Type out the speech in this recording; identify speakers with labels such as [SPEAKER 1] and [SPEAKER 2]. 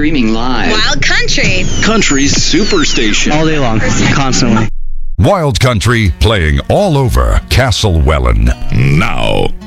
[SPEAKER 1] Streaming live.
[SPEAKER 2] Wild Country.
[SPEAKER 3] Country Superstation.
[SPEAKER 4] All day long, constantly.
[SPEAKER 5] Wild Country playing all over Castlewellan. Now.